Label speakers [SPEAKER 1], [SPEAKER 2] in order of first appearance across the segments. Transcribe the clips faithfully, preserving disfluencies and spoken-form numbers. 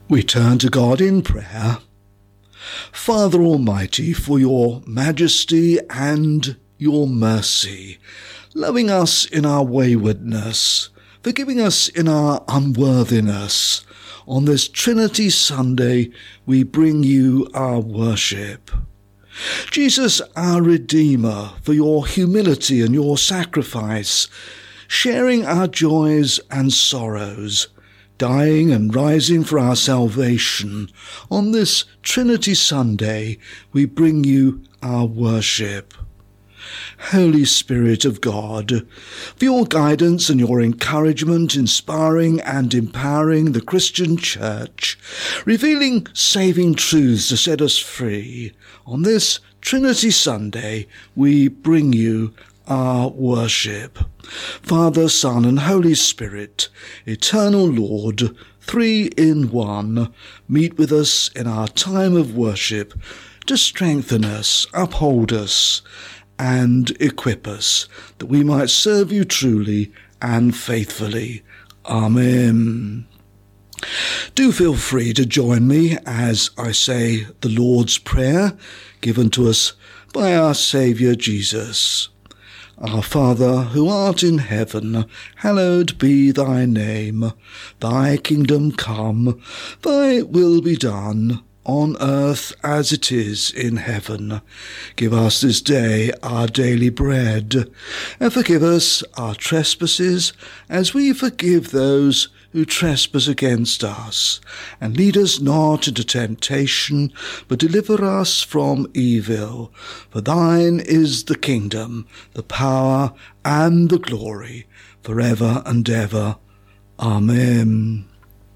[SPEAKER 1] We turn to God in prayer. Father Almighty, for your majesty and your mercy, loving us in our waywardness, forgiving us in our unworthiness, on this Trinity Sunday we bring you our worship. Jesus, our Redeemer, for your humility and your sacrifice, sharing our joys and sorrows, dying and rising for our salvation, on this Trinity Sunday we bring you our worship. Holy Spirit of God, for your guidance and your encouragement, inspiring and empowering the Christian Church, revealing saving truths to set us free, on this Trinity Sunday we bring you our worship. Father, Son, and Holy Spirit, eternal Lord, three in one, meet with us in our time of worship to strengthen us, uphold us, and equip us, that we might serve you truly and faithfully. Amen. Do feel free to join me as I say the Lord's Prayer, given to us by our Saviour Jesus. Our Father, who art in heaven, hallowed be thy name. Thy kingdom come, thy will be done, on earth as it is in heaven. Give us this day our daily bread, and forgive us our trespasses, as we forgive those who trespass against us. And lead us not into temptation, but deliver us from evil. For thine is the kingdom, the power, and the glory, for ever and ever. Amen.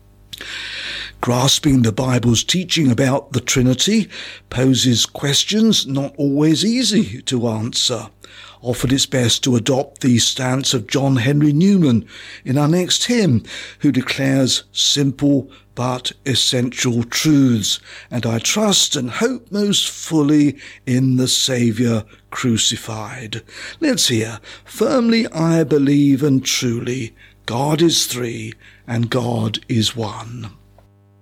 [SPEAKER 1] Grasping the Bible's teaching about the Trinity poses questions not always easy to answer. Often it's best to adopt the stance of John Henry Newman in our next hymn, who declares simple but essential truths, and I trust and hope most fully in the Saviour crucified. Let's hear, firmly I believe and truly, God is three and God is one.